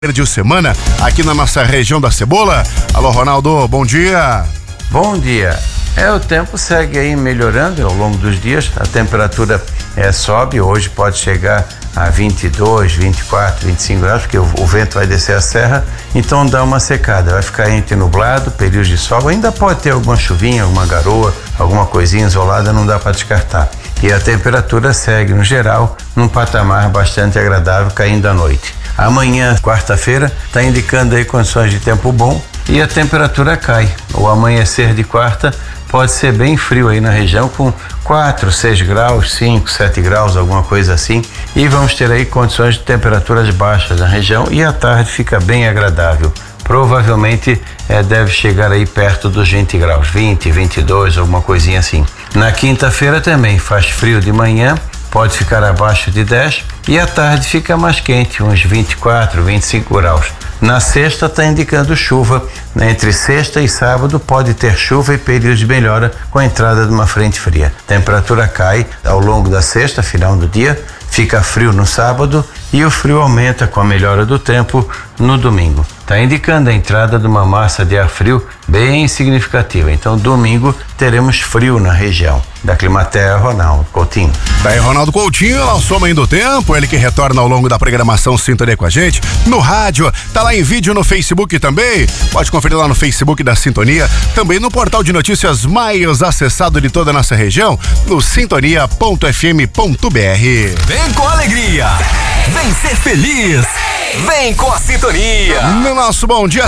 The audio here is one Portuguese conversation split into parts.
de semana aqui na nossa região da Cebola. Alô, Ronaldo, bom dia. Bom dia. O tempo segue aí melhorando ao longo dos dias, a temperatura sobe, hoje pode chegar a 22, 24, 25 graus, porque o vento vai descer a serra, então dá uma secada, vai ficar entre nublado, períodos de sol, ainda pode ter alguma chuvinha, alguma garoa, alguma coisinha isolada, não dá para descartar. E a temperatura segue, no geral, num patamar bastante agradável, caindo à noite. Amanhã, quarta-feira, está indicando aí condições de tempo bom e a temperatura cai. O amanhecer de quarta pode ser bem frio aí na região, com 4, 6 graus, 5, 7 graus, alguma coisa assim. E vamos ter aí condições de temperaturas baixas na região e à tarde fica bem agradável. Provavelmente deve chegar aí perto dos 20 graus, 20, 22, alguma coisinha assim. Na quinta-feira também faz frio de manhã, pode ficar abaixo de 10 e à tarde fica mais quente, uns 24, 25 graus. Na sexta está indicando chuva, entre sexta e sábado pode ter chuva e períodos de melhora com a entrada de uma frente fria. Temperatura cai ao longo da sexta, final do dia, fica frio no sábado e o frio aumenta com a melhora do tempo no domingo. Está indicando a entrada de uma massa de ar frio bem significativa. Então, domingo teremos frio na região. Da Climaterra, Ronaldo Coutinho. Daí, Ronaldo Coutinho, nosso homem do tempo, ele que retorna ao longo da programação Sintonia com a gente, no rádio, tá lá em vídeo no Facebook também, pode conferir lá no Facebook da Sintonia, também no portal de notícias mais acessado de toda a nossa região, no sintonia.fm.br. Vem com alegria, vem ser feliz, vem com a Sintonia. No nosso bom dia,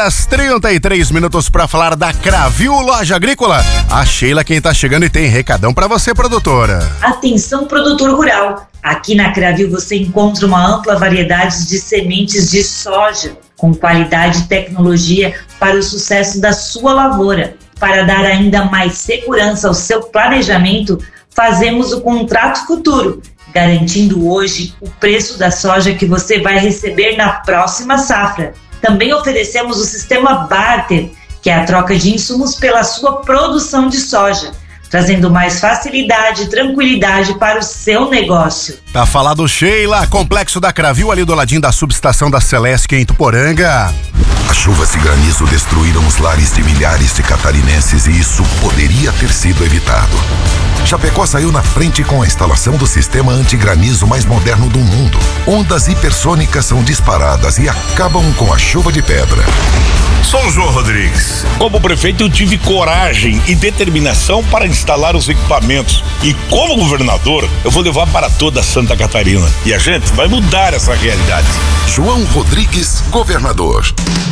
7h33 para falar da Cravil Loja Agrícola. A Sheila quem tá chegando e tem recadão para você, produtora. Atenção, produtor rural. Aqui na Cravil você encontra uma ampla variedade de sementes de soja com qualidade e tecnologia para o sucesso da sua lavoura. Para dar ainda mais segurança ao seu planejamento, fazemos o contrato futuro, garantindo hoje o preço da soja que você vai receber na próxima safra. Também oferecemos o sistema Barter, que é a troca de insumos pela sua produção de soja, trazendo mais facilidade e tranquilidade para o seu negócio. Tá falado, Sheila, complexo da Cravil ali do ladinho da subestação da Celesc em Tuporanga. As chuvas e granizo destruíram os lares de milhares de catarinenses e isso poderia ter sido evitado. Chapecó saiu na frente com a instalação do sistema antigranizo mais moderno do mundo. Ondas hipersônicas são disparadas e acabam com a chuva de pedra. Sou o João Rodrigues. Como prefeito, eu tive coragem e determinação para instalar os equipamentos. E como governador, eu vou levar para toda Santa Catarina. E a gente vai mudar essa realidade. João Rodrigues, governador.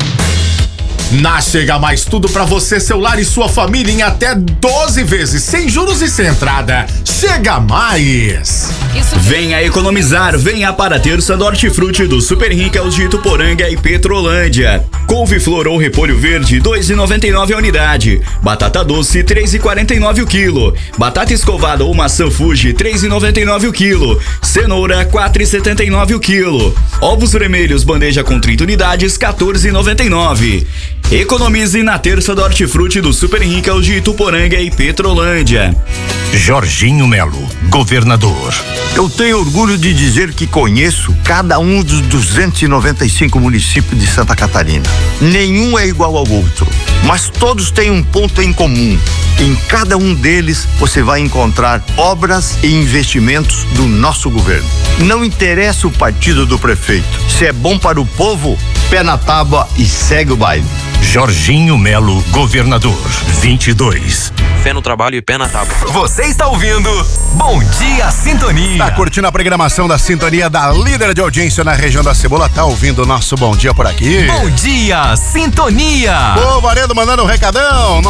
Na Chega Mais tudo pra você, seu lar e sua família em até 12 vezes, sem juros e sem entrada. Chega Mais! Venha economizar, venha para a terça do Hortifruti do Super Rincas de Ituporanga e Petrolândia. Couve-flor ou repolho verde, 2,99 a unidade. Batata doce, 3,49 o quilo. Batata escovada ou maçã Fuji, 3,99 o quilo. Cenoura, 4,79 o quilo. Ovos vermelhos, bandeja com 30 unidades, 14,99. Economize na terça do Hortifruti do Super Rincas de Ituporanga e Petrolândia. Jorginho Melo, governador. Eu tenho orgulho de dizer que conheço cada um dos 295 municípios de Santa Catarina. Nenhum é igual ao outro, mas todos têm um ponto em comum. Em cada um deles você vai encontrar obras e investimentos do nosso governo. Não interessa o partido do prefeito. Se é bom para o povo, pé na tábua e segue o baile. Jorginho Melo, governador, 22. Fé no trabalho e pé na tábua. Você está ouvindo Bom Dia Sintonia. Tá curtindo a programação da Sintonia da líder de audiência na região da Cebola? Tá ouvindo o nosso Bom Dia por aqui? Bom Dia Sintonia. Ô, Varedo mandando um recadão,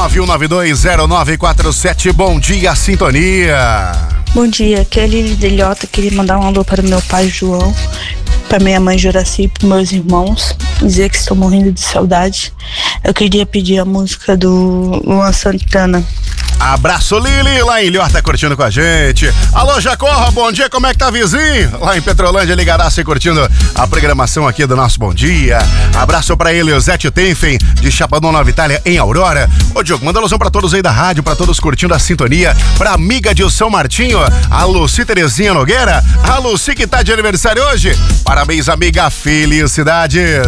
91920947. Bom Dia Sintonia. Bom dia, aqui é a Lili Delhota. Queria mandar um alô para meu pai João, para minha mãe Juraci e para meus irmãos, dizer que estou morrendo de saudade. Eu queria pedir a música do Luan Santana, Abraço, Lili, lá em Ilhota, tá curtindo com a gente. Alô, Jacorra, bom dia, como é que tá, vizinho? Lá em Petrolândia, ligadaço e curtindo a programação aqui do nosso Bom Dia. Abraço pra ele, o Zé Tenfen, de Chapadão, Nova Itália, em Aurora. Ô, Diogo, manda alusão pra todos aí da rádio, pra todos curtindo a sintonia. Pra amiga de São Martinho, a Luci Terezinha Nogueira. A Luci que tá de aniversário hoje. Parabéns, amiga, felicidades.